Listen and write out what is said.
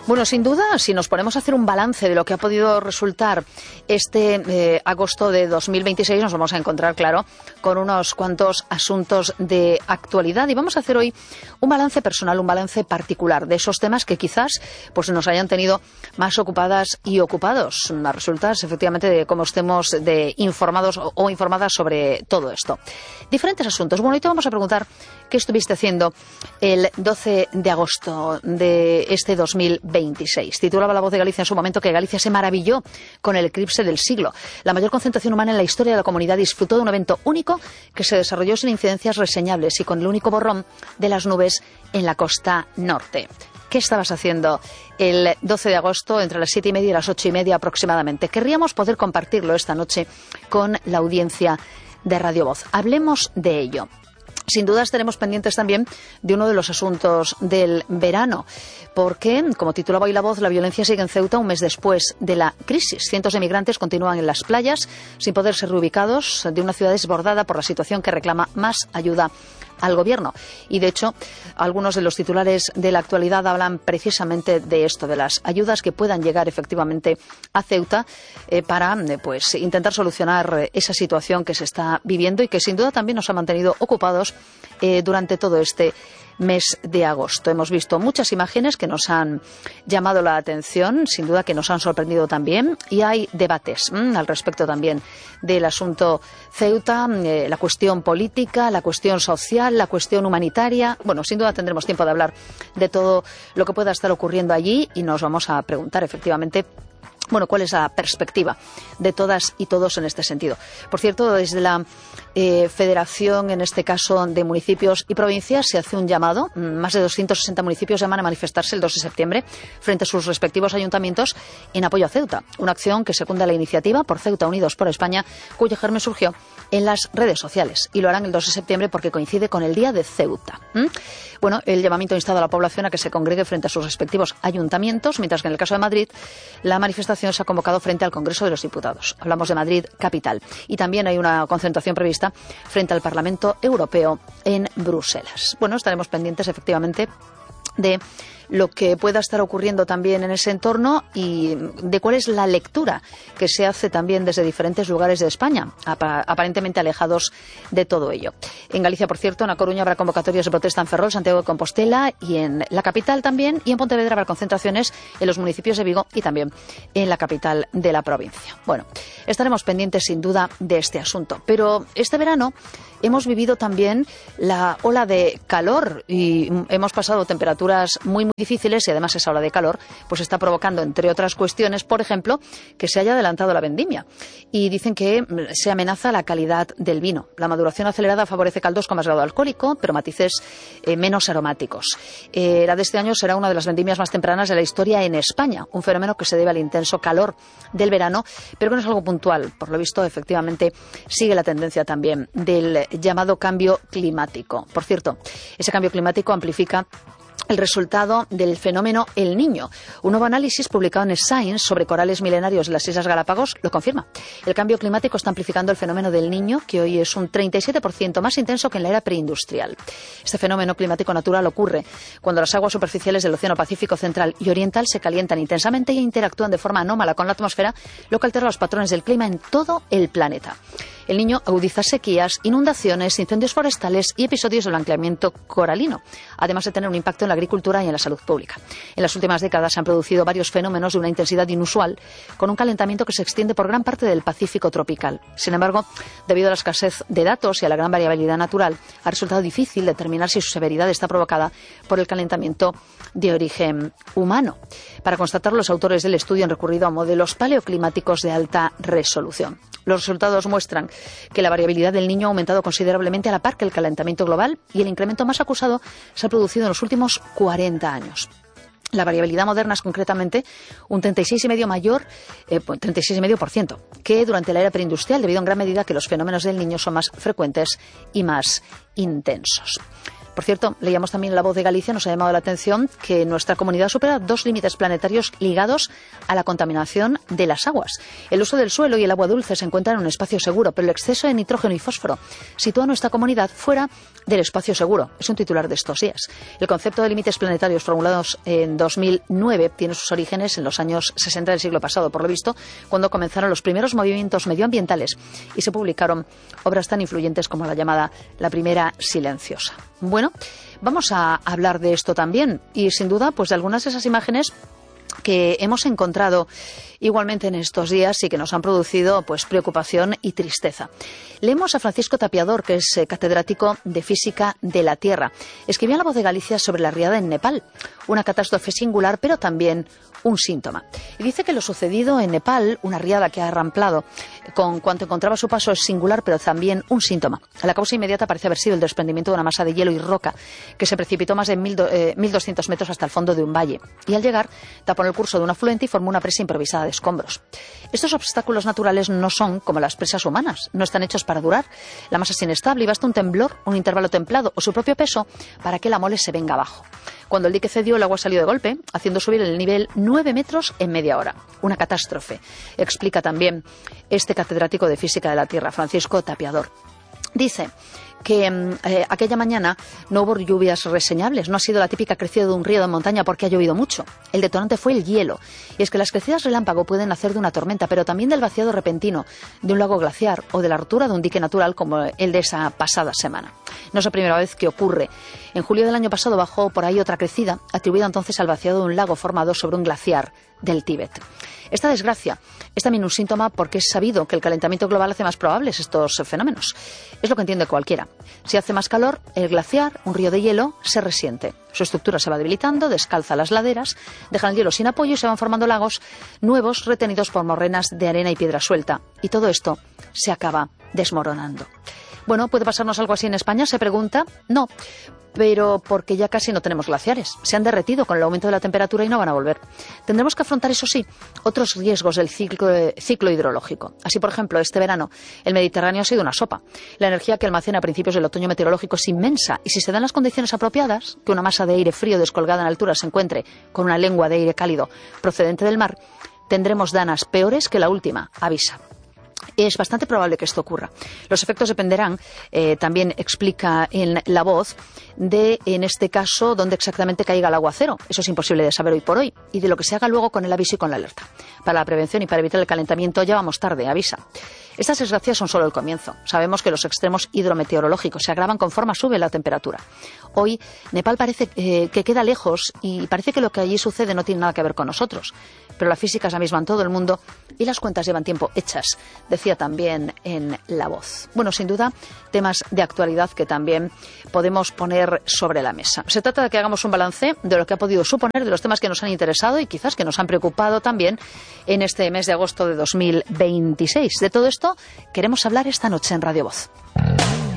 Bueno, sin duda, si nos ponemos a hacer un balance de lo que ha podido resultar este agosto de 2026, nos vamos a encontrar, claro, con unos cuantos asuntos de actualidad. Y vamos a hacer hoy un balance personal, un balance particular de esos temas que quizás pues nos hayan tenido más ocupadas y ocupados a resultas, efectivamente, de cómo estemos informados o informadas sobre todo esto. Diferentes asuntos. Bueno, hoy te vamos a preguntar qué estuviste haciendo el 12 de agosto de este 2026. Titulaba La Voz de Galicia en su momento que Galicia se maravilló con el eclipse del siglo. La mayor concentración humana en la historia de la comunidad disfrutó de un evento único que se desarrolló sin incidencias reseñables y con el único borrón de las nubes en la costa norte. ¿Qué estabas haciendo el 12 de agosto entre las 7:30 y las 8:30 aproximadamente? Querríamos poder compartirlo esta noche con la audiencia de Radio Voz. Hablemos de ello. Sin duda estaremos pendientes también de uno de los asuntos del verano, porque, como titulaba hoy La Voz, la violencia sigue en Ceuta un mes después de la crisis. Cientos de migrantes continúan en las playas sin poder ser reubicados de una ciudad desbordada por la situación que reclama más ayuda al gobierno. Y, de hecho, algunos de los titulares de la actualidad hablan precisamente de esto, de las ayudas que puedan llegar efectivamente a Ceuta para intentar solucionar esa situación que se está viviendo y que sin duda también nos ha mantenido ocupados durante todo este mes de agosto. Hemos visto muchas imágenes que nos han llamado la atención, sin duda que nos han sorprendido también, y hay debates al respecto también del asunto Ceuta, la cuestión política, la cuestión social, la cuestión humanitaria. Bueno, sin duda tendremos tiempo de hablar de todo lo que pueda estar ocurriendo allí y nos vamos a preguntar efectivamente cuál es la perspectiva de todas y todos en este sentido. Por cierto, desde la Federación, en este caso, de municipios y provincias, se hace un llamado. Más de 260 municipios llaman a manifestarse el 2 de septiembre frente a sus respectivos ayuntamientos en apoyo a Ceuta. Una acción que secunda la iniciativa por Ceuta Unidos por España, cuyo germen surgió en las redes sociales. Y lo harán el 2 de septiembre porque coincide con el Día de Ceuta. Bueno, el llamamiento ha instado a la población a que se congregue frente a sus respectivos ayuntamientos, mientras que en el caso de Madrid, la manifestación se ha convocado frente al Congreso de los Diputados. Hablamos de Madrid capital. Y también hay una concentración prevista frente al Parlamento Europeo en Bruselas. Bueno, estaremos pendientes efectivamente de lo que pueda estar ocurriendo también en ese entorno y de cuál es la lectura que se hace también desde diferentes lugares de España, aparentemente alejados de todo ello. En Galicia, por cierto, en A Coruña habrá convocatorias de protesta en Ferrol, Santiago de Compostela y en la capital también, y en Pontevedra habrá concentraciones en los municipios de Vigo y también en la capital de la provincia. Bueno, estaremos pendientes sin duda de este asunto, pero este verano hemos vivido también la ola de calor y hemos pasado temperaturas muy difíciles y además esa ola de calor pues está provocando, entre otras cuestiones, por ejemplo, que se haya adelantado la vendimia. Y dicen que se amenaza la calidad del vino. La maduración acelerada favorece caldos con más grado alcohólico, pero matices menos aromáticos. La de este año será una de las vendimias más tempranas de la historia en España, un fenómeno que se debe al intenso calor del verano, pero que no es algo puntual. Por lo visto, efectivamente, sigue la tendencia también del llamado cambio climático. Por cierto, ese cambio climático amplifica el resultado del fenómeno El Niño. Un nuevo análisis publicado en Science sobre corales milenarios de las Islas Galápagos lo confirma. El cambio climático está amplificando el fenómeno del Niño, que hoy es un 37% más intenso que en la era preindustrial. Este fenómeno climático natural ocurre cuando las aguas superficiales del Océano Pacífico Central y Oriental se calientan intensamente e interactúan de forma anómala con la atmósfera, lo que altera los patrones del clima en todo el planeta. El Niño agudiza sequías, inundaciones, incendios forestales y episodios de blanqueamiento coralino, además de tener un impacto en la agricultura y en la salud pública. En las últimas décadas se han producido varios fenómenos de una intensidad inusual, con un calentamiento que se extiende por gran parte del Pacífico tropical. Sin embargo, debido a la escasez de datos y a la gran variabilidad natural, ha resultado difícil determinar si su severidad está provocada por el calentamiento de origen humano. Para constatarlo, los autores del estudio han recurrido a modelos paleoclimáticos de alta resolución. Los resultados muestran que la variabilidad del Niño ha aumentado considerablemente a la par que el calentamiento global, y el incremento más acusado se ha producido en los últimos 40 años. La variabilidad moderna es concretamente un 36,5% que durante la era preindustrial, debido en gran medida a que los fenómenos del Niño son más frecuentes y más intensos. Por cierto, leíamos también en La Voz de Galicia, nos ha llamado la atención que nuestra comunidad supera 2 límites planetarios ligados a la contaminación de las aguas. El uso del suelo y el agua dulce se encuentran en un espacio seguro, pero el exceso de nitrógeno y fósforo sitúa a nuestra comunidad fuera del espacio seguro. Es un titular de estos días. El concepto de límites planetarios formulados en 2009 tiene sus orígenes en los años 60 del siglo pasado, por lo visto, cuando comenzaron los primeros movimientos medioambientales y se publicaron obras tan influyentes como la llamada La Primera Silenciosa. Bueno, vamos a hablar de esto también y sin duda pues de algunas de esas imágenes que hemos encontrado igualmente en estos días y que nos han producido pues preocupación y tristeza. Leemos a Francisco Tapiador, que es catedrático de Física de la Tierra. Escribió en La Voz de Galicia sobre la riada en Nepal, una catástrofe singular pero también un síntoma. Y dice que lo sucedido en Nepal, una riada que ha arramplado con cuanto encontraba a su paso, es singular pero también un síntoma. La causa inmediata parece haber sido el desprendimiento de una masa de hielo y roca que se precipitó más de 1.200 metros hasta el fondo de un valle y al llegar tapó el curso de un afluente y formó una presa improvisada de escombros. Estos obstáculos naturales no son como las presas humanas, no están hechos para durar. La masa es inestable y basta un temblor, un intervalo templado o su propio peso para que la mole se venga abajo. Cuando el dique cedió, el agua salió de golpe, haciendo subir el nivel 9 metros en media hora. Una catástrofe, explica también este catedrático de Física de la Tierra, Francisco Tapiador. Dice que aquella mañana no hubo lluvias reseñables, no ha sido la típica crecida de un río de montaña porque ha llovido mucho. El detonante fue el hielo. Y es que las crecidas relámpago pueden nacer de una tormenta, pero también del vaciado repentino de un lago glaciar o de la rotura de un dique natural como el de esa pasada semana. No es la primera vez que ocurre. En julio del año pasado bajó por ahí otra crecida, atribuida entonces al vaciado de un lago formado sobre un glaciar del Tíbet. Esta desgracia es también un síntoma porque es sabido que el calentamiento global hace más probables estos fenómenos. Es lo que entiende cualquiera. Si hace más calor, el glaciar, un río de hielo, se resiente. Su estructura se va debilitando, descalza las laderas, dejan el hielo sin apoyo y se van formando lagos nuevos retenidos por morrenas de arena y piedra suelta. Y todo esto se acaba desmoronando. Bueno, ¿puede pasarnos algo así en España? Se pregunta. No, pero porque ya casi no tenemos glaciares. Se han derretido con el aumento de la temperatura y no van a volver. Tendremos que afrontar, eso sí, otros riesgos del ciclo hidrológico. Así, por ejemplo, este verano el Mediterráneo ha sido una sopa. La energía que almacena a principios del otoño meteorológico es inmensa y si se dan las condiciones apropiadas, que una masa de aire frío descolgada en altura se encuentre con una lengua de aire cálido procedente del mar, tendremos danas peores que la última, avisa. Es bastante probable que esto ocurra. Los efectos dependerán, también explica en La Voz, de, en este caso, dónde exactamente caiga el aguacero. Eso es imposible de saber hoy por hoy. Y de lo que se haga luego con el aviso y con la alerta. Para la prevención y para evitar el calentamiento ya vamos tarde, avisa. Estas desgracias son solo el comienzo. Sabemos que los extremos hidrometeorológicos se agravan conforme sube la temperatura. Hoy Nepal parece que queda lejos y parece que lo que allí sucede no tiene nada que ver con nosotros. Pero la física es la misma en todo el mundo y las cuentas llevan tiempo hechas, decía también en La Voz. Bueno, sin duda, temas de actualidad que también podemos poner sobre la mesa. Se trata de que hagamos un balance de lo que ha podido suponer, de los temas que nos han interesado y quizás que nos han preocupado también en este mes de agosto de 2026. De todo esto queremos hablar esta noche en Radio Voz.